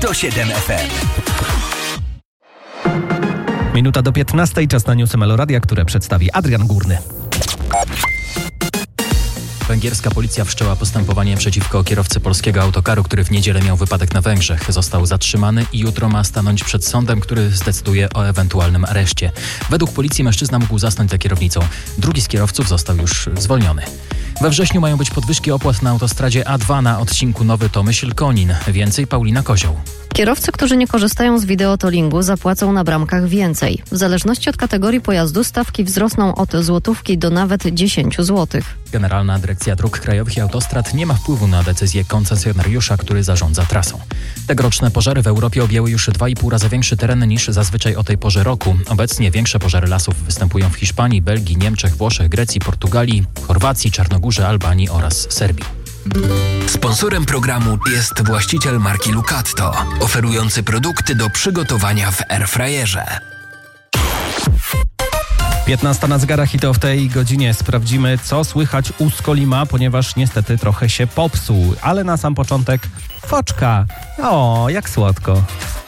107 FM. Minuta do 15, czas na newsy Meloradia, które przedstawi Adrian Górny. Węgierska policja wszczęła postępowanie przeciwko kierowcy polskiego autokaru, który w niedzielę miał wypadek na Węgrzech. Został zatrzymany i jutro ma stanąć przed sądem, który zdecyduje o ewentualnym areszcie. Według policji mężczyzna mógł zasnąć za kierownicą. Drugi z kierowców został już zwolniony. We wrześniu mają być podwyżki opłat na autostradzie A2 na odcinku Nowy Tomyśl-Konin. Więcej Paulina Kozioł. Kierowcy, którzy nie korzystają z wideotollingu, zapłacą na bramkach więcej. W zależności od kategorii pojazdu stawki wzrosną od złotówki do nawet 10 złotych. Generalna Dyrekcja Dróg Krajowych i Autostrad nie ma wpływu na decyzję koncesjonariusza, który zarządza trasą. Tegoroczne pożary w Europie objęły już 2,5 razy większy teren niż zazwyczaj o tej porze roku. Obecnie większe pożary lasów występują w Hiszpanii, Belgii, Niemczech, Włoszech, Grecji, Portugalii, Chorwacji, Czarnogórze, Albanii oraz Serbii. Sponsorem programu jest właściciel marki Lucatto, oferujący produkty do przygotowania w airfryerze. 15 na zegarach i to w tej godzinie sprawdzimy, co słychać u Skolima, ponieważ niestety trochę się popsuł. Ale na sam początek foczka. O, jak słodko.